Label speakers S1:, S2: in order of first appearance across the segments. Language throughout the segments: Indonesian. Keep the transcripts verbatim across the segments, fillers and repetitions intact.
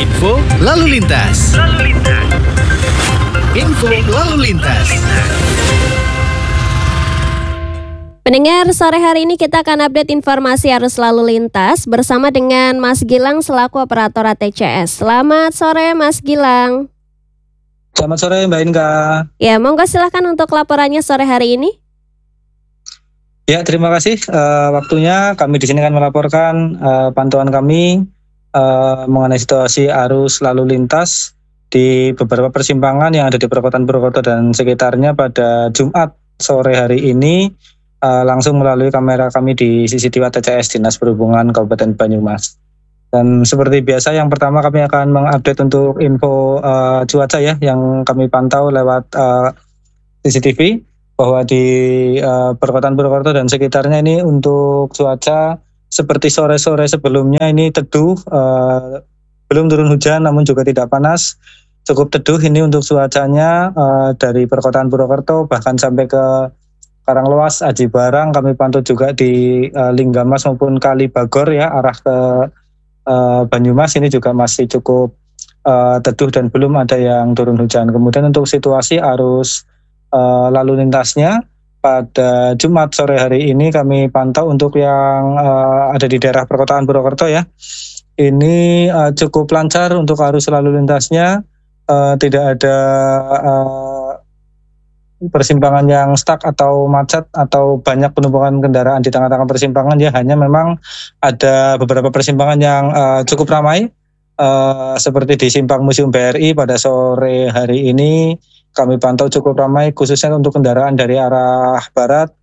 S1: Info lalu lintas. Lalu lintas. Info lalu lintas.
S2: Pendengar, sore hari ini kita akan update informasi arus lalu lintas bersama dengan Mas Gilang selaku operator A T C S. Selamat sore Mas Gilang.
S3: Selamat sore Mbak Inka.
S2: Ya, monggo silahkan untuk laporannya sore hari ini.
S3: Ya, terima kasih uh, waktunya. Kami di sini akan melaporkan uh, pantauan kami uh, mengenai situasi arus lalu lintas di beberapa persimpangan yang ada di perkotaan Purwokerto dan sekitarnya pada Jumat sore hari ini. Uh, langsung melalui kamera kami di C C T V A T C S Dinas Perhubungan Kabupaten Banyumas. Dan seperti biasa yang pertama kami akan mengupdate untuk info uh, cuaca ya yang kami pantau lewat uh, C C T V bahwa di uh, perkotaan Purwokerto dan sekitarnya ini untuk cuaca seperti sore-sore sebelumnya ini teduh, uh, belum turun hujan namun juga tidak panas, cukup teduh ini untuk cuacanya uh, dari perkotaan Purwokerto bahkan sampai ke Karanglewas, Aji Barang kami pantau juga di uh, Linggamas maupun Kali Bagor ya arah ke uh, Banyumas ini juga masih cukup uh, teduh dan belum ada yang turun hujan. Kemudian untuk situasi arus uh, lalu lintasnya pada Jumat sore hari ini kami pantau untuk yang uh, ada di daerah perkotaan Purwokerto ya. Ini uh, cukup lancar untuk arus lalu lintasnya, uh, tidak ada uh, persimpangan yang stuck atau macet atau banyak penumpukan kendaraan di tengah-tengah persimpangan ya, hanya memang ada beberapa persimpangan yang uh, cukup ramai uh, seperti di Simpang Museum B R I pada sore hari ini kami pantau cukup ramai khususnya untuk kendaraan dari arah barat.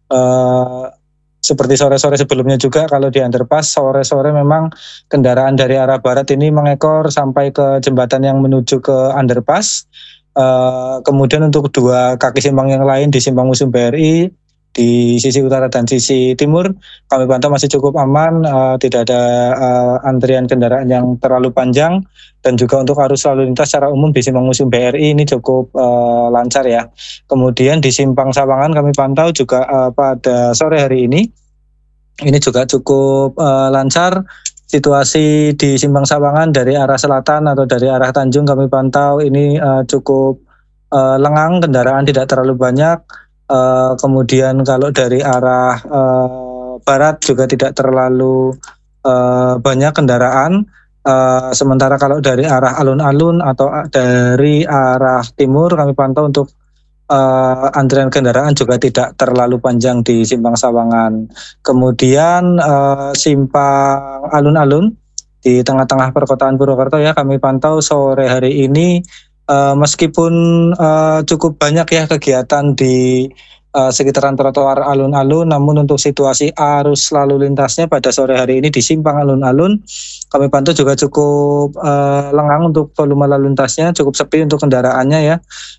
S3: Uh, seperti sore-sore sebelumnya juga kalau di underpass sore-sore memang kendaraan dari arah barat ini mengekor sampai ke jembatan yang menuju ke underpass. Uh, kemudian untuk dua kaki simpang yang lain di Simpang Museum B R I di sisi utara dan sisi timur kami pantau masih cukup aman, uh, tidak ada uh, antrian kendaraan yang terlalu panjang dan juga untuk arus lalu lintas secara umum di Simpang Museum B R I ini cukup uh, lancar ya. Kemudian di Simpang Sawangan kami pantau juga uh, pada sore hari ini ini juga cukup uh, lancar. Situasi di Simpang Sawangan dari arah selatan atau dari arah Tanjung kami pantau ini uh, cukup uh, lengang, kendaraan tidak terlalu banyak. Uh, kemudian kalau dari arah uh, barat juga tidak terlalu uh, banyak kendaraan. Uh, sementara kalau dari arah alun-alun atau dari arah timur kami pantau untuk Uh, antrian kendaraan juga tidak terlalu panjang di Simpang Sawangan. Kemudian uh, simpang alun-alun di tengah-tengah perkotaan Purwokerto ya kami pantau sore hari ini uh, meskipun uh, cukup banyak ya kegiatan di uh, sekitaran trotoar alun-alun, namun untuk situasi arus lalu lintasnya pada sore hari ini di simpang alun-alun kami pantau juga cukup uh, lengang untuk volume lalu lintasnya, cukup sepi untuk kendaraannya ya.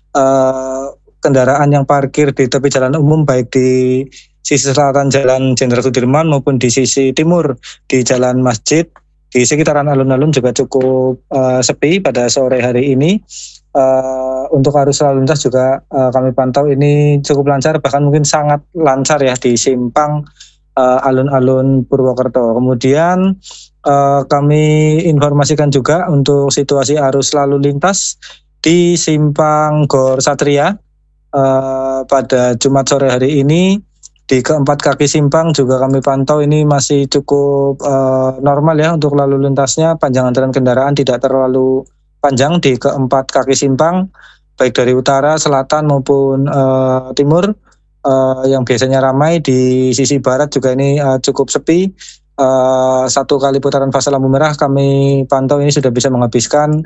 S3: Uh, kendaraan yang parkir di tepi jalan umum baik di sisi selatan Jalan Jenderal Sudirman maupun di sisi timur di Jalan Masjid di sekitaran alun-alun juga cukup uh, sepi pada sore hari ini. Uh, untuk arus lalu lintas juga uh, kami pantau ini cukup lancar, bahkan mungkin sangat lancar ya di simpang uh, alun-alun Purwokerto. Kemudian uh, kami informasikan juga untuk situasi arus lalu lintas di simpang Gor Satria. Uh, pada Jumat sore hari ini di keempat kaki simpang juga kami pantau ini masih cukup uh, normal ya untuk lalu lintasnya, panjang antrian kendaraan tidak terlalu panjang di keempat kaki simpang baik dari utara, selatan maupun uh, timur. Uh, yang biasanya ramai di sisi barat juga ini uh, cukup sepi. Uh, satu kali putaran fase lampu merah kami pantau ini sudah bisa menghabiskan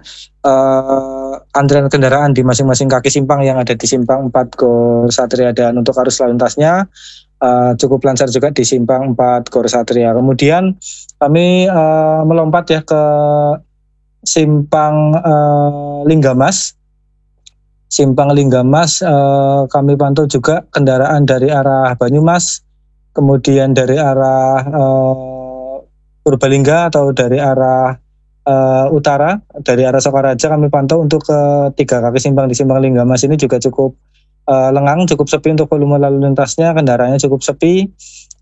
S3: uh, antrian kendaraan di masing-masing kaki simpang yang ada di simpang empat Gor Satria, dan untuk arus lalu lintasnya uh, cukup lancar juga di simpang empat Gor Satria. Kemudian kami uh, melompat ya ke simpang uh, Linggamas. Simpang Linggamas uh, kami pantau juga kendaraan dari arah Banyumas, kemudian dari arah uh, Purbalingga atau dari arah uh, utara, dari arah Sokaraja kami pantau untuk ketiga kaki simpang di Simpang Linggamas ini juga cukup uh, lengang, cukup sepi untuk volume lalu lintasnya, kendaraannya cukup sepi.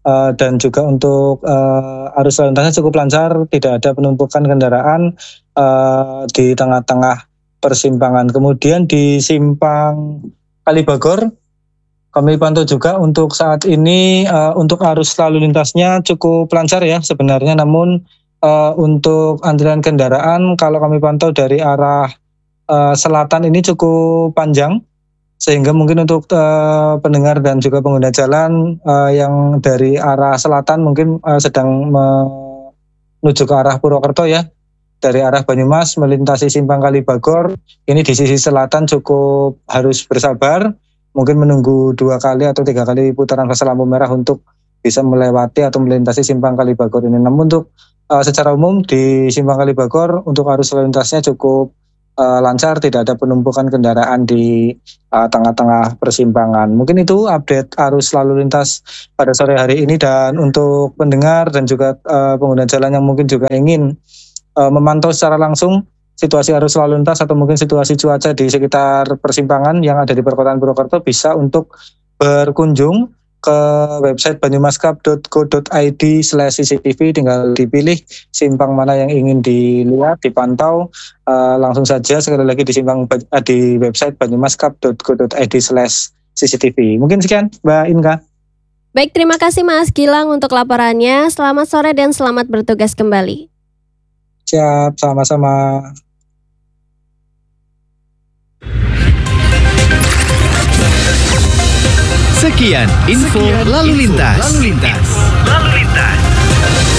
S3: uh, dan juga untuk uh, arus lalu lintasnya cukup lancar, tidak ada penumpukan kendaraan uh, di tengah-tengah persimpangan. Kemudian di simpang Kalibagor kami pantau juga untuk saat ini uh, untuk arus lalu lintasnya cukup lancar ya sebenarnya, namun uh, untuk antrian kendaraan kalau kami pantau dari arah uh, selatan ini cukup panjang, sehingga mungkin untuk uh, pendengar dan juga pengguna jalan uh, yang dari arah selatan mungkin uh, sedang menuju ke arah Purwokerto ya, dari arah Banyumas melintasi simpang Kalibagor, ini di sisi selatan cukup harus bersabar, mungkin menunggu dua kali atau tiga kali putaran fase lampu merah untuk bisa melewati atau melintasi simpang Kalibagor ini. Namun untuk uh, secara umum di simpang Kalibagor untuk arus lalu lintasnya cukup Uh, lancar, tidak ada penumpukan kendaraan di uh, tengah-tengah persimpangan. Mungkin itu update arus lalu lintas pada sore hari ini, dan untuk pendengar dan juga uh, pengguna jalan yang mungkin juga ingin uh, memantau secara langsung situasi arus lalu lintas atau mungkin situasi cuaca di sekitar persimpangan yang ada di perkotaan Purwokerto, bisa untuk berkunjung ke website banyumaskap dot co dot i d slash c c t v, tinggal dipilih simpang mana yang ingin dilihat, dipantau, uh, langsung saja sekali lagi di simpang uh, di website banyumaskap dot co dot i d slash c c t v. Mungkin sekian Mbak Inka.
S2: Baik, terima kasih Mas Gilang untuk laporannya. Selamat sore dan selamat bertugas kembali.
S3: Siap, sama-sama.
S1: Sekian info lalu lintas. Lalu lintas.